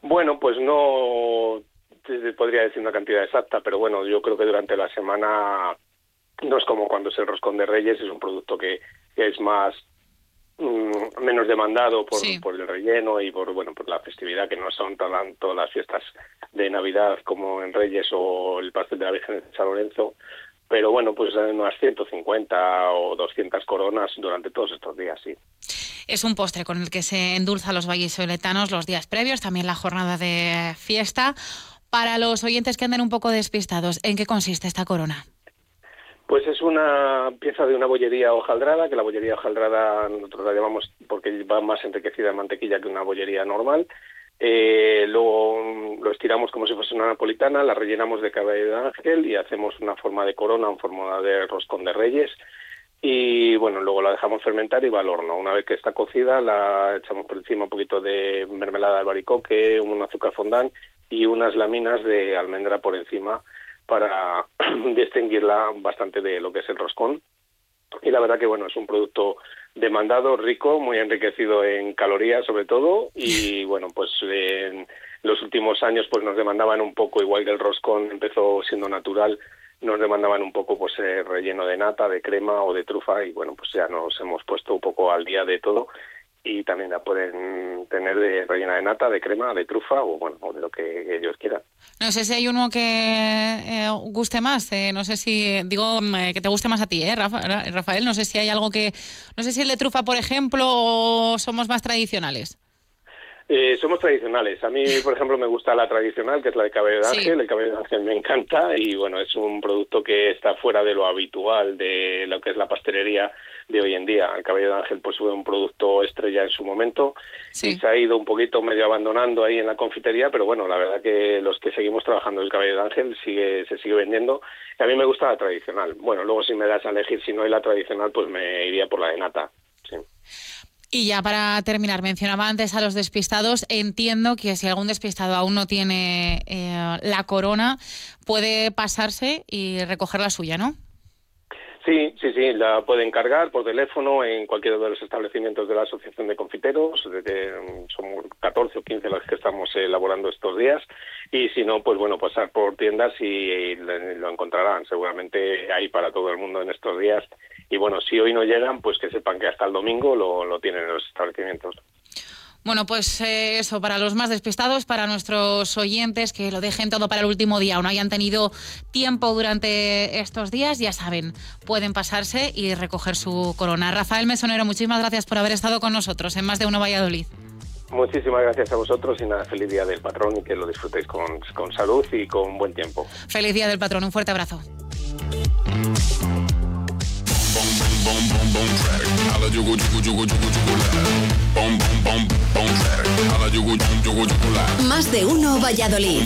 Bueno, pues no te podría decir una cantidad exacta, pero bueno, yo creo que durante la semana no es como cuando es el roscón de Reyes, es un producto que es más menos demandado por el relleno y por la festividad, que no son todas las fiestas de Navidad como en Reyes o el pastel de la Virgen de San Lorenzo, pero bueno, pues unas 150 o 200 coronas durante todos estos días, sí. Es un postre con el que se endulza a los vallisoletanos los días previos, también la jornada de fiesta. Para los oyentes que anden un poco despistados, ¿en qué consiste esta corona? Pues es una pieza de una bollería hojaldrada, que la bollería hojaldrada nosotros la llamamos porque va más enriquecida en mantequilla que una bollería normal. Luego lo estiramos como si fuese una napolitana, la rellenamos de cabello de ángel y hacemos una forma de corona, en forma de roscón de Reyes. Y bueno, luego la dejamos fermentar y va al horno. Una vez que está cocida, la echamos por encima un poquito de mermelada de albaricoque, un azúcar fondant y unas láminas de almendra por encima para distinguirla bastante de lo que es el roscón. Y la verdad que bueno, es un producto demandado, rico, muy enriquecido en calorías sobre todo, y bueno, pues en los últimos años pues nos demandaban un poco, igual que el roscón empezó siendo natural, nos demandaban un poco pues relleno de nata, de crema o de trufa, y bueno, pues ya nos hemos puesto un poco al día de todo. Y también la pueden tener de rellena de nata, de crema, de trufa o de lo que ellos quieran. No sé si hay uno que guste más, no sé si, que te guste más a ti, Rafael, no sé si hay algo no sé si el de trufa, por ejemplo, o somos más tradicionales. Somos tradicionales. A mí, por ejemplo, me gusta la tradicional, que es la de cabello de ángel. Sí. El cabello de ángel me encanta y, bueno, es un producto que está fuera de lo habitual de lo que es la pastelería de hoy en día. El cabello de ángel pues fue un producto estrella en su momento y se ha ido un poquito medio abandonando ahí en la confitería, pero bueno, la verdad que los que seguimos trabajando el cabello de ángel se sigue vendiendo. Y a mí me gusta la tradicional. Bueno, luego si me das a elegir, si no hay la tradicional, pues me iría por la de nata, sí. Y ya para terminar, mencionaba antes a los despistados. Entiendo que si algún despistado aún no tiene la corona, puede pasarse y recoger la suya, ¿no? Sí, la pueden cargar por teléfono en cualquiera de los establecimientos de la Asociación de Confiteros. Somos 14 o 15 los que estamos elaborando estos días. Y si no, pues bueno, pasar por tiendas y lo encontrarán. Seguramente hay para todo el mundo en estos días. Y bueno, si hoy no llegan, pues que sepan que hasta el domingo lo tienen en los establecimientos. Bueno, pues eso, para los más despistados, para nuestros oyentes que lo dejen todo para el último día o no hayan tenido tiempo durante estos días, ya saben, pueden pasarse y recoger su corona. Rafael Mesonero, muchísimas gracias por haber estado con nosotros en Más de Uno Valladolid. Muchísimas gracias a vosotros y nada, feliz Día del Patrón y que lo disfrutéis con salud y con buen tiempo. Feliz Día del Patrón, un fuerte abrazo. Más de Uno Valladolid.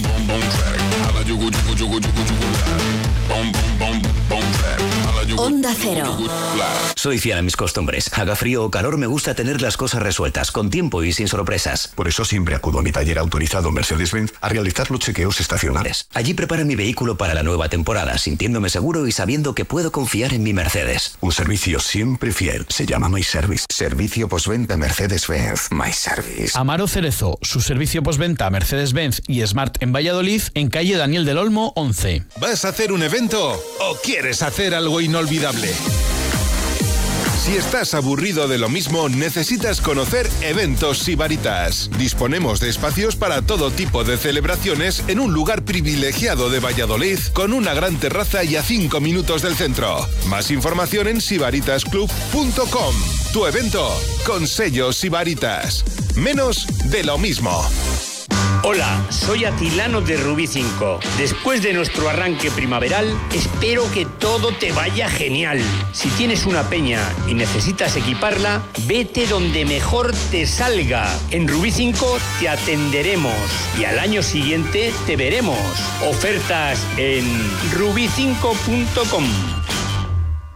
Onda Cero. Soy fiel a mis costumbres. Haga frío o calor, me gusta tener las cosas resueltas, con tiempo y sin sorpresas. Por eso siempre acudo a mi taller autorizado Mercedes-Benz a realizar los chequeos estacionales. Allí prepara mi vehículo para la nueva temporada, sintiéndome seguro y sabiendo que puedo confiar en mi Mercedes. Un servicio siempre fiel. Se llama My Service. Servicio postventa Mercedes-Benz. My Service. Amaro Cerezo, su servicio postventa Mercedes-Benz y Smart en Valladolid, en calle Daniel del Olmo, 11. ¿Vas a hacer un evento o quieres hacer algo inolvidable? Si estás aburrido de lo mismo, necesitas conocer Eventos Sibaritas. Disponemos de espacios para todo tipo de celebraciones en un lugar privilegiado de Valladolid, con una gran terraza y a 5 minutos del centro. Más información en sibaritasclub.com. Tu evento con sello Sibaritas. Menos de lo mismo. Hola, soy Atilano de Rubí 5. Después de nuestro arranque primaveral, espero que todo te vaya genial. Si tienes una peña y necesitas equiparla, vete donde mejor te salga. En Rubí 5 te atenderemos y al año siguiente te veremos. Ofertas en rubí5.com.